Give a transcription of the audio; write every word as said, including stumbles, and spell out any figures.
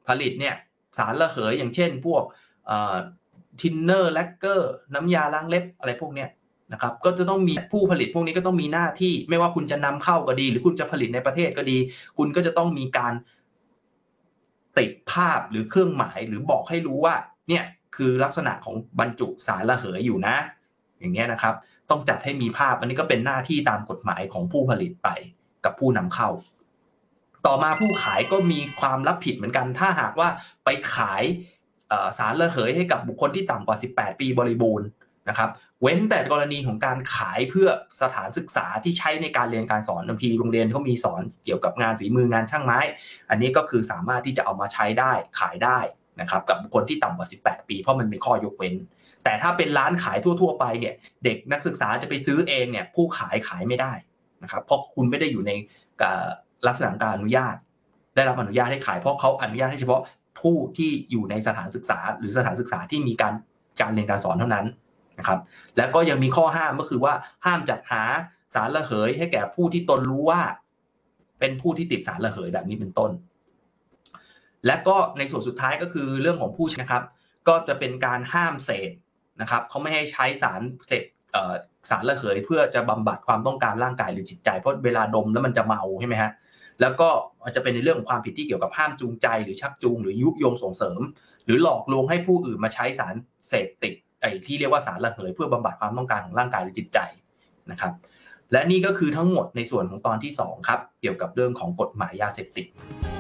ผลิตเนี่ยสารระเหยอย่างเช่นพวกทินเนอร์แลกเกอร์น้ำยาล้างเล็บอะไรพวกเนี้ยนะครับก็จะต้องมีผู้ผลิตพวกนี้ก็ต้องมีหน้าที่ไม่ว่าคุณจะนำเข้าก็ดีหรือคุณจะผลิตในประเทศก็ดีคุณก็จะต้องมีการติดภาพหรือเครื่องหมายหรือบอกให้รู้ว่าเนี่ยคือลักษณะของบรรจุสารระเหยอยู่นะอย่างเงี้ยนะครับต้องจัดให้มีภาพอันนี้ก็เป็นหน้าที่ตามกฎหมายของผู้ผลิตไปกับผู้นำเข้าต่อมาผู้ขายก็มีความรับผิดเหมือนกันถ้าหากว่าไปขายสารระเหยให้กับบุคคลที่ต่ำกว่าสิบแปดปีบริบูรณ์นะครับเว้นแต่กรณีของการขายเพื่อสถานศึกษาที่ใช้ในการเรียนการสอนบางทีโรงเรียนเขามีสอนเกี่ยวกับงานฝีมืองานช่างไม้อันนี้ก็คือสามารถที่จะเอามาใช้ได้ขายได้นะครับกับบุคคลที่ต่ำกว่าสิบแปดปีเพราะมันเป็นข้อยกเว้นแต่ถ้าเป็นร้านขายทั่วๆไปเนี่ยเด็กนักศึกษาจะไปซื้อเองเนี่ยผู้ขายขายไม่ได้นะครับเพราะคุณไม่ได้อยู่ในลักษณะการอนุญาตได้รับอนุญาตให้ขายเพราะเขาอนุญาตให้เฉพาะผู้ที่อยู่ในสถานศึกษาหรือสถานศึกษาที่มีการการเรียนการสอนเท่านั้นนะครับแล้วก็ยังมีข้อห้ามก็คือว่าห้ามจัดหาสารระเหยให้แก่ผู้ที่ตนรู้ว่าเป็นผู้ที่ติดสารระเหยแบบนี้เป็นต้นและก็ในส่วนสุดท้ายก็คือเรื่องของผู้ใช้นะครับก็จะเป็นการห้ามเสพนะครับเขาไม่ให้ใช้สารเสพสารระเหยเพื่อจะบำบัดความต้องการร่างกายหรือจิตใจเพราะเวลาดมแล้วมันจะเมาใช่ไหมฮะแล้วก็อาจจะเป็นในเรื่องของความผิดที่เกี่ยวกับห้ามจูงใจหรือชักจูงหรือยุยงส่งเสริมหรือหลอกลวงให้ผู้อื่นมาใช้สารเสพติดไอ้ที่เรียกว่าสารระเหยเพื่อบำบัดความต้องการของร่างกายหรือจิตใจนะครับและนี่ก็คือทั้งหมดในส่วนของตอนที่สองครับเกี่ยวกับเรื่องของกฎหมายยาเสพติด